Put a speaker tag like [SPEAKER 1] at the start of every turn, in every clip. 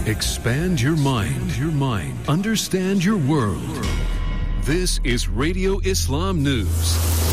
[SPEAKER 1] Expand your mind. Understand your world. This is Radio Islam News.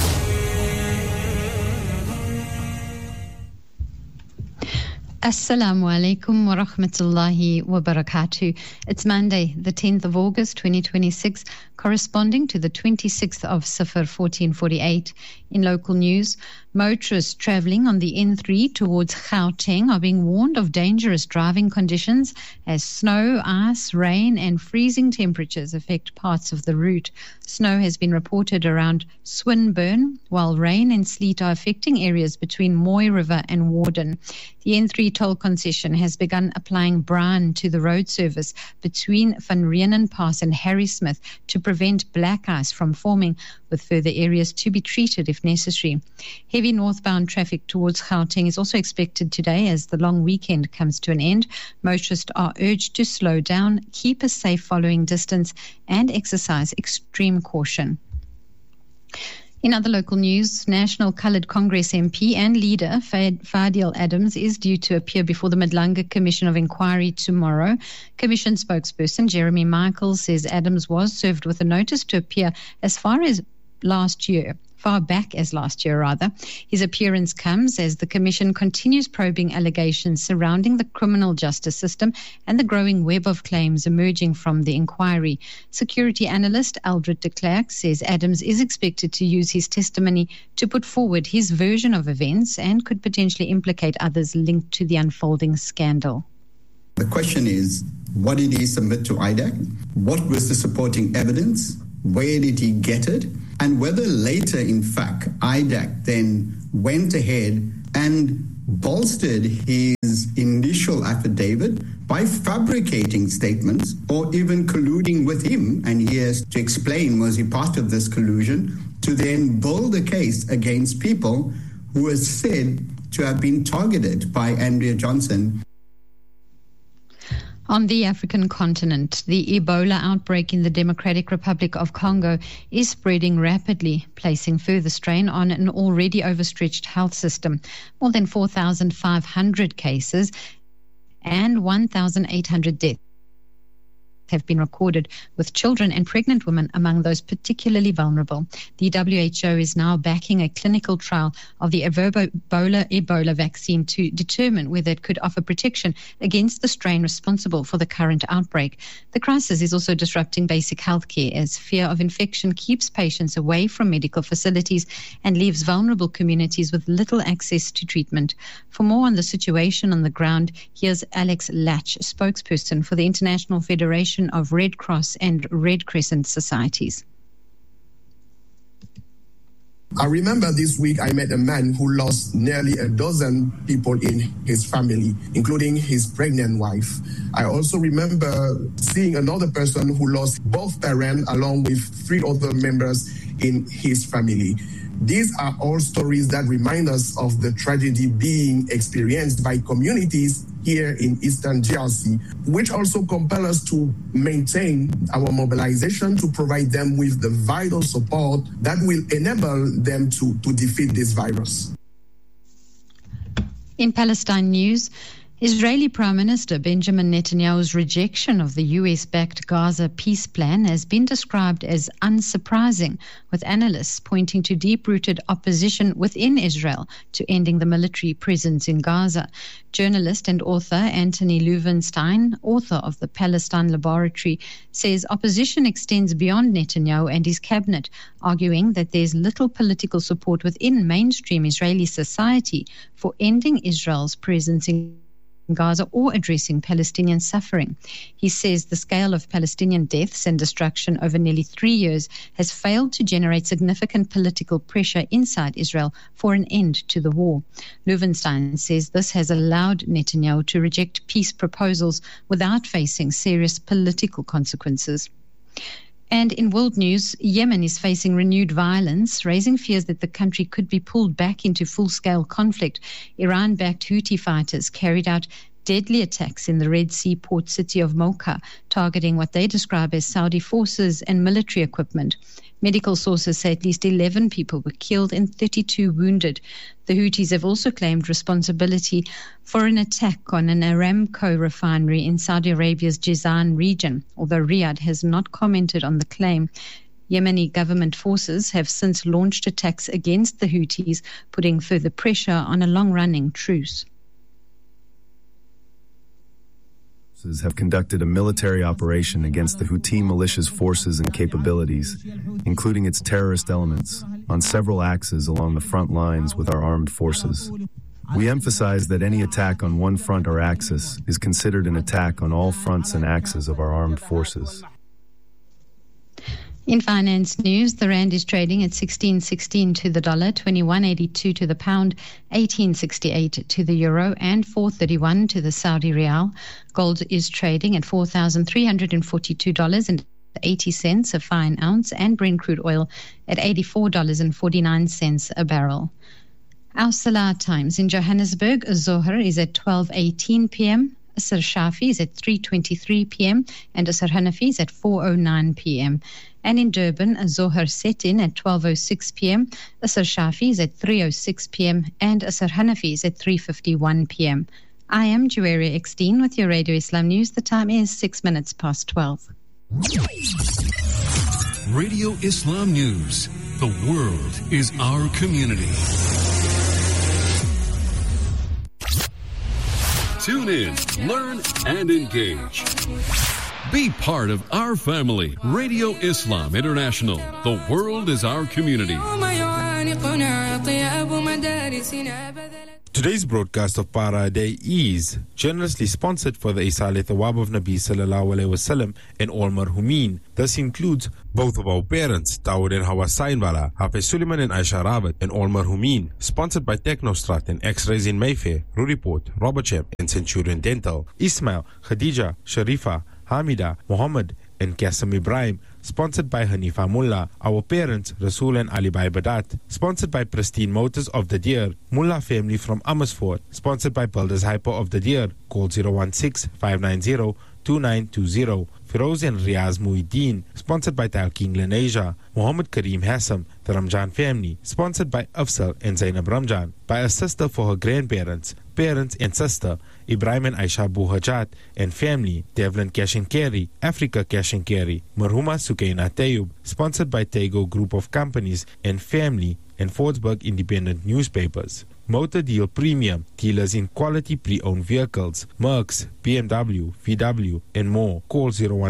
[SPEAKER 2] Assalamu alaikum wa rahmatullahi wa barakatuh. It's Monday, the 10th of August, 2026, corresponding to the 26th of Safar, 1448. In local news, motorists travelling on the N3 towards Gauteng are being warned of dangerous driving conditions as snow, ice, rain and freezing temperatures affect parts of the route. Snow has been reported around Swinburne, while rain and sleet are affecting areas between Moy River and Warden. The N3 toll concession has begun applying brine to the road service between Van Rieenen Pass and Harrismith to prevent black ice from forming, with further areas to be treated if necessary. Heavy northbound traffic towards Gauteng is also expected today as the long weekend comes to an end. Motorists are urged to slow down, keep a safe following distance and exercise extreme caution. In other local news, National Coloured Congress MP and leader Fadil Adams is due to appear before the Madlanga Commission of Inquiry tomorrow. Commission spokesperson Jeremy Michaels says Adams was served with a notice to appear far back as last year. His appearance comes as the Commission continues probing allegations surrounding the criminal justice system and the growing web of claims emerging from the inquiry. Security analyst Aldred de Klerk says Adams is expected to use his testimony to put forward his version of events and could potentially implicate others linked to the unfolding scandal.
[SPEAKER 3] The question is, what did he submit to IDAC? What was the supporting evidence? Where did he get it? And whether later, in fact, IDAC then went ahead and bolstered his initial affidavit by fabricating statements or even colluding with him, and he has to explain, was he part of this collusion, to then build a case against people who are said to have been targeted by Andrea Johnson.
[SPEAKER 2] On the African continent, the Ebola outbreak in the Democratic Republic of Congo is spreading rapidly, placing further strain on an already overstretched health system. More than 4,500 cases and 1,800 deaths have been recorded, with children and pregnant women among those particularly vulnerable. The WHO is now backing a clinical trial of the Ebola vaccine to determine whether it could offer protection against the strain responsible for the current outbreak. The crisis is also disrupting basic health care as fear of infection keeps patients away from medical facilities and leaves vulnerable communities with little access to treatment. For more on the situation on the ground, here's Alex Latch, spokesperson for the International Federation of Red Cross and Red Crescent Societies.
[SPEAKER 4] I remember this week I met a man who lost nearly a dozen people in his family, including his pregnant wife. I also remember seeing another person who lost both parents along with 3 other members in his family. These are all stories that remind us of the tragedy being experienced by communities here in Eastern DRC, which also compel us to maintain our mobilization to provide them with the vital support that will enable them to defeat this virus.
[SPEAKER 2] In Palestine news, Israeli Prime Minister Benjamin Netanyahu's rejection of the US-backed Gaza peace plan has been described as unsurprising, with analysts pointing to deep-rooted opposition within Israel to ending the military presence in Gaza. Journalist and author Anthony Loewenstein, author of the Palestine Laboratory, says opposition extends beyond Netanyahu and his cabinet, arguing that there's little political support within mainstream Israeli society for ending Israel's presence in Gaza or addressing Palestinian suffering. He says the scale of Palestinian deaths and destruction over nearly 3 years has failed to generate significant political pressure inside Israel for an end to the war. Loewenstein says this has allowed Netanyahu to reject peace proposals without facing serious political consequences. And in world news, Yemen is facing renewed violence, raising fears that the country could be pulled back into full-scale conflict. Iran-backed Houthi fighters carried out deadly attacks in the Red Sea port city of Mocha, targeting what they describe as Saudi forces and military equipment. Medical sources say at least 11 people were killed and 32 wounded. The Houthis have also claimed responsibility for an attack on an Aramco refinery in Saudi Arabia's Jizan region, although Riyadh has not commented on the claim. Yemeni government forces have since launched attacks against the Houthis, putting further pressure on a long-running truce.
[SPEAKER 5] Have conducted a military operation against the Houthi militia's forces and capabilities, including its terrorist elements, on several axes along the front lines with our armed forces. We emphasize that any attack on one front or axis is considered an attack on all fronts and axes of our armed forces.
[SPEAKER 2] In finance news, the rand is trading at 16.16 to the dollar, 21.82 to the pound, 18.68 to the euro, and 4.31 to the Saudi rial. Gold is trading at $4,342.80 a fine ounce, and Brent crude oil at $84.49 a barrel. Our Salah times in Johannesburg, Zohar is at 12:18 p.m. Asr Shafi is at 3:23 p.m. and Asr Hanafi is at 4:09 p.m. And in Durban, a Zohar set-in at 12:06 p.m., Asr Shafi is at 3:06 p.m. and Asr Hanafi is at 3:51 p.m. I am Juwaria X-Dean with your Radio Islam News. The time is 6 minutes past 12.
[SPEAKER 1] Radio Islam News. The world is our community. Tune in, learn, and engage. Be part of our family. Radio Islam International. The world is our community.
[SPEAKER 6] Today's broadcast of Para Day is generously sponsored for the Isale Thawab of Nabi Sallallahu Alaihi Wasallam and all marhumin. This includes both of our parents, Dawood and Hawa Sainbala, Hafiz Suleiman and Aisha Rabat, and all marhumin. Sponsored by Technostrat and X-Rays in Mayfair, Ruriport, Robertsham, and Centurion Dental. Ismail, Khadija, Sharifa, Hamida, Muhammad, and Qasim Ibrahim. Sponsored by Hanifa Mullah, our parents, Rasul and Ali Bhai Badat. Sponsored by Pristine Motors of the Deer, Mullah family from Amersfoort. Sponsored by Builders Hyper of the Deer. Call 016-590-2920. Firoz and Riaz Muhyiddin. Sponsored by Talking Lenasia. Muhammad Kareem Hassam, the Ramjan family. Sponsored by Afsal and Zainab Ramjan. By a sister for her grandparents, parents and sister, Ibrahim and Aisha Buhajat and family, Devlin Cash and Carry, Africa Cash and Carry, Marhuma Sukaina Tayyub. Sponsored by Tego Group of Companies and family and Fordsburg Independent Newspapers. Motor Deal Premium, dealers in quality pre-owned vehicles, Mercs, BMW, VW, and more. Call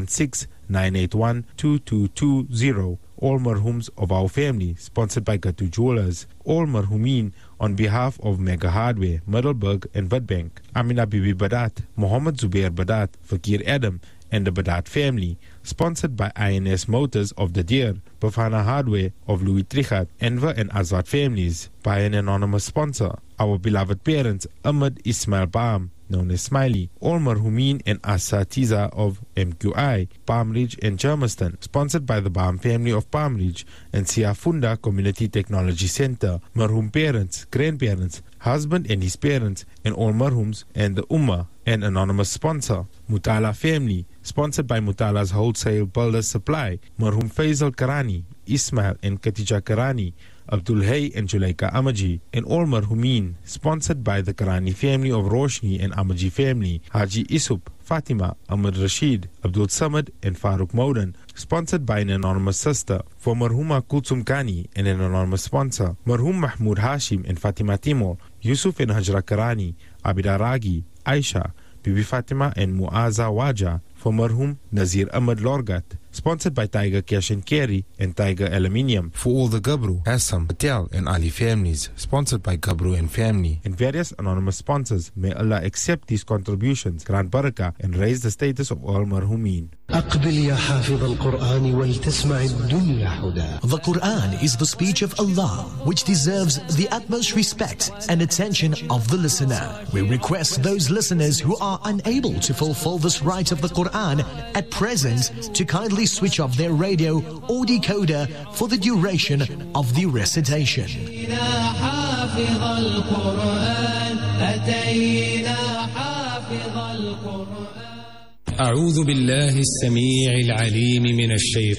[SPEAKER 6] 016-981-2220. All marhums of our family, sponsored by Gatu Jewelers. All marhumin on behalf of Mega Hardware, Middelburg and Witbank. Amina Bibi Badat, Muhammad Zubair Badat, Fakir Adam, and the Badat family. Sponsored by INS Motors of the Deer, Bafana Hardware of Louis Trichat, Enver and Azad families. By an anonymous sponsor, our beloved parents, Ahmed Ismail Baam, known as Smiley, all marhumin and Asatiza of MQI, Palm Ridge and Germiston. Sponsored by the Baam family of Palm Ridge and Siafunda Community Technology Center. Marhum parents, grandparents, husband and his parents, and all marhums and the Ummah. An anonymous sponsor, Mutala family, sponsored by Mutala's Wholesale Builders Supply. Marhum Faisal Karani, Ismail and Khatija Karani, Abdul Hay and Julaika Amaji, and all marhumin, sponsored by the Karani family of Roshni and Amaji family, Haji Isup, Fatima, Ahmad Rashid, Abdul Samad and Farooq Maudan. Sponsored by an anonymous sister, for Marhuma Kulsum Kani and an anonymous sponsor, Marhum Mahmoud Hashim and Fatima Timur, Yusuf and Hajra Karani, Abida Ragi, Aisha, Bibi Fatima and Muaza Waja. For Marhum Nazir Ahmad Lorgat. Sponsored by Tiger Cash and Carry and Tiger Aluminium. For all the Gabru, Assam, Patel and Ali families. Sponsored by Gabru and family. And various anonymous sponsors. May Allah accept these contributions, grant barakah, and raise the status of all marhumin.
[SPEAKER 7] The Quran is the speech of Allah, which deserves the utmost respect and attention of the listener. We request those listeners who are unable to fulfill this right of the Quran at present to kindly switch off their radio or decoder for the duration of the recitation.
[SPEAKER 8] أعوذ بالله السميع العليم من الشيطان